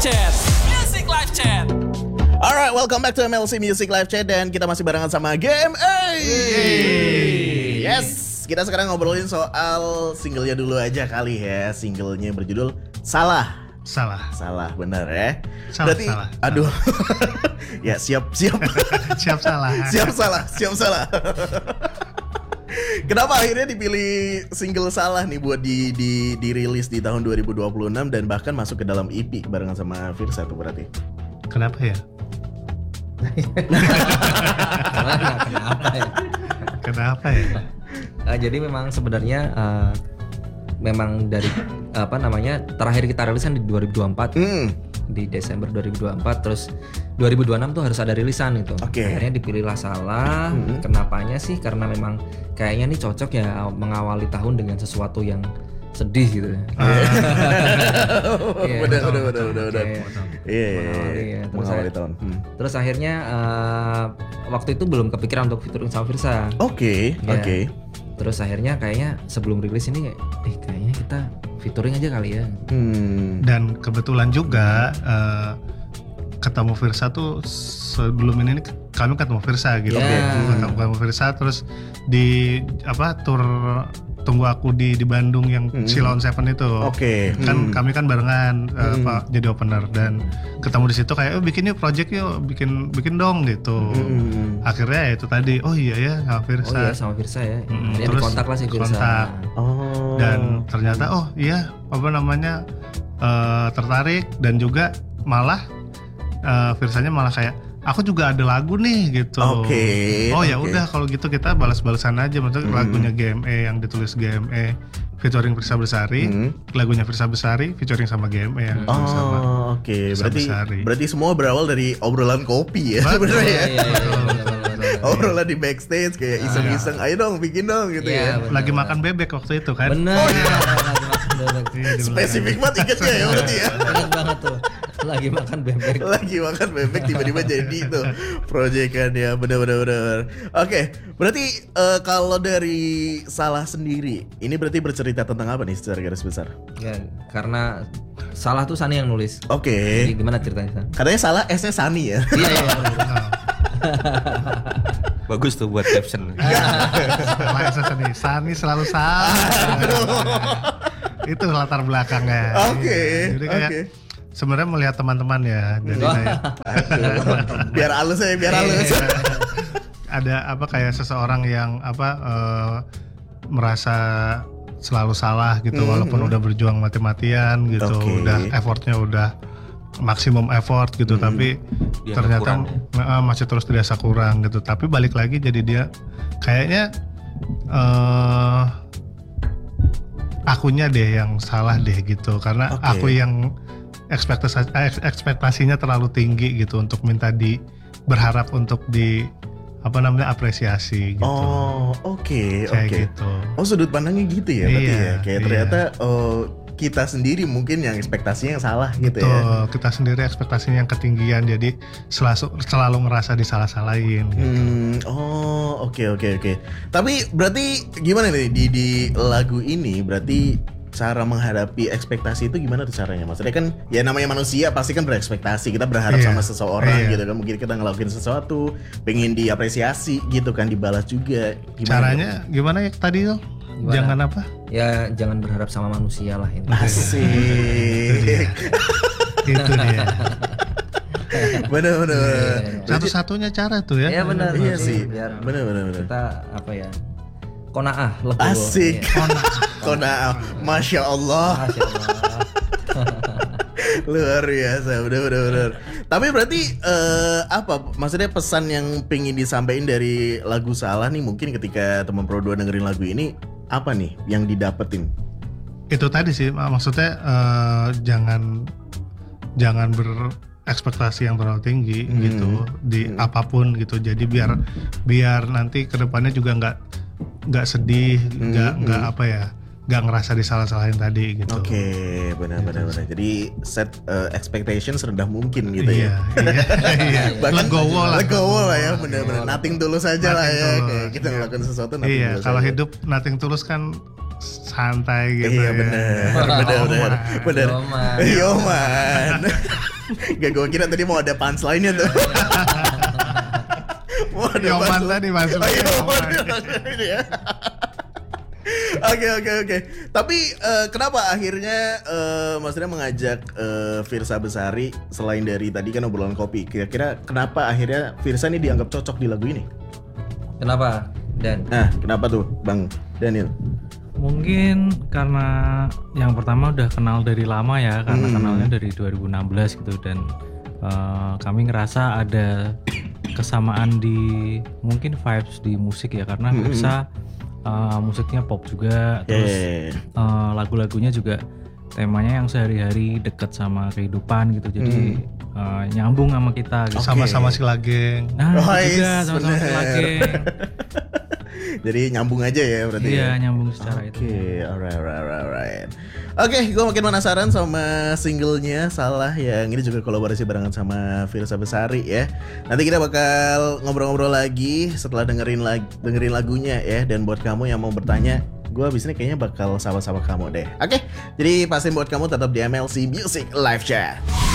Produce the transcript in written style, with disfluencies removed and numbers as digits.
Chat. Music Live Chat. Alright, welcome back to MLC Music Live Chat dan kita masih barengan sama GMA. Yes, kita sekarang ngobrolin soal singlenya dulu aja kali ya. Singlenya berjudul Salah, benar ya. Berarti, salah. aduh, ya siap. Siap salah. siap salah. Kenapa akhirnya dipilih single Salah nih buat dirilis di tahun 2026 dan bahkan masuk ke dalam EP barengan sama Firsa tuh berarti? Kenapa ya? Kenapa ya? Jadi memang sebenarnya memang dari terakhir kita rilisan di 2024 di Desember 2024, terus 2026 tuh harus ada rilisan itu. Akhirnya dipilihlah Salah. Kenapanya sih? Karena memang kayaknya nih cocok ya mengawali tahun dengan sesuatu yang sedih gitu. Benar. Iya. Mengawali tahun. Terus akhirnya waktu itu belum kepikiran untuk featuring sama Firsa. Oke. Terus akhirnya kayaknya sebelum rilis ini kayaknya kita featuring aja kali ya. Dan kebetulan juga ketemu Firsa tuh sebelum ini kami ketemu Firsa gitu. Ketemu Firsa terus di tour Tunggu Aku di Bandung yang Silon Seven itu. Kan kami kan barengan jadi opener dan ketemu di situ kayak bikin yuk project yuk, bikin dong gitu. Akhirnya ya itu tadi sama Firsa. Sama Firsa ya. Dia terus dikontak lah si Firsa. Dan ternyata tertarik dan juga malah Firsanya malah kayak aku juga ada lagu nih gitu. Ya udah kalau gitu kita balas-balasan aja. Maksudnya lagunya GME yang ditulis GME featuring Firsa Besari, lagunya Firsa Besari featuring sama GME yang sama. Berarti semua berawal dari obrolan kopi ya sebenarnya. Iya. Obrolan di backstage kayak iseng-iseng, ayo dong bikin dong gitu ya. Lagi makan bebek waktu itu kan. Bener. Lagi makan bebek. Spesifik banget ingetnya ya berarti ya. Ingat banget tuh. Lagi makan bebek tiba-tiba jadi tuh proyekannya. Bener. Oke, berarti kalau dari Salah sendiri ini berarti bercerita tentang apa nih secara garis besar? Ya, karena Salah tuh Sani yang nulis. Jadi gimana ceritanya? Katanya Salah S-nya Sani ya. Iya. Bagus tuh buat caption. Sani selalu salah. Itu latar belakangnya. Jadi kayak sebenarnya melihat teman-teman ya, jadi kayak biar halus. Ada kayak seseorang yang merasa selalu salah gitu, walaupun udah berjuang mati-matian gitu, udah effortnya udah maksimum effort gitu, tapi dia ternyata masih terus dirasa kurang gitu. Tapi balik lagi jadi dia kayaknya akunya deh yang salah deh gitu, karena aku yang ekspektasinya terlalu tinggi gitu untuk minta berharap untuk apresiasi gitu. Oke. Gitu. Sudut pandangnya gitu ya berarti ya. Kayak ternyata kita sendiri mungkin yang ekspektasinya yang salah gitu ya. Kita sendiri ekspektasinya yang ketinggian, jadi selalu ngerasa disalah-salahin gitu. Oke. Tapi berarti gimana nih di lagu ini berarti cara menghadapi ekspektasi itu gimana tuh caranya? Maksudnya kan ya namanya manusia pasti kan berekspektasi. Kita berharap sama seseorang gitu kan. Mungkin kita ngelakuin sesuatu pengen diapresiasi gitu kan, dibalas juga. Caranya gimana ya tadi tuh? Jangan apa? Ya jangan berharap sama manusia lah ini. Asik. Itu dia. Bener. Satu-satunya cara tuh ya. Iya benar. Iya sih. Bener. Kita Qanaah legowo. Asik. Qanaah. Masya Allah. Luar biasa, bener. Tapi berarti maksudnya pesan yang pengen disampaikan dari lagu Salah nih, mungkin ketika teman Pro 2 dengerin lagu ini apa nih yang didapetin? Itu tadi sih maksudnya jangan berekspektasi yang terlalu tinggi gitu di apapun gitu. Jadi biar nanti kedepannya juga nggak sedih, nggak ngerasa disalah-salahin tadi gitu. Oke, benar. Jadi set expectation serendah mungkin gitu ya. Iya. Legowo lah ya, benar. Nothing tulus aja lah ya. Kayak kita ngelakuin sesuatu nothing tulus. Iya, kalau hidup nothing tulus kan santai gitu. Iya, benar. Yoman. Gak, gue kira tadi mau ada punchline-nya tuh. Mau ada Yoman punchline. tadi masuk. Oh, iya, Yoman. ini ya. Oke. Tapi kenapa akhirnya Mas Ria mengajak Firsa Besari selain dari tadi kan obrolan kopi? Kira-kira kenapa akhirnya Firsa ini dianggap cocok di lagu ini? Kenapa? Dan Nah, kenapa tuh, Bang Daniel? Mungkin karena yang pertama udah kenal dari lama ya, karena kenalnya dari 2016 gitu, dan kami ngerasa ada kesamaan di mungkin vibes di musik ya, karena Firsa musiknya pop juga, terus lagu-lagunya juga temanya yang sehari-hari deket sama kehidupan gitu, jadi nyambung sama kita gitu. Sama-sama si Lageng. Nah, itu Right, juga sama-sama bener. Lageng. Jadi nyambung aja ya berarti. Iya, ya? nyambung secara itu. Oke, alright. Oke, gue makin penasaran sama singlenya Salah yang ini juga kolaborasi barengan sama Firsa Besari ya. Nanti kita bakal ngobrol-ngobrol lagi setelah dengerin lagunya ya. Dan buat kamu yang mau bertanya, gue abis ini kayaknya bakal sama-sama kamu deh. Oke, jadi pastiin buat kamu tetap di MLC Music Live Chat.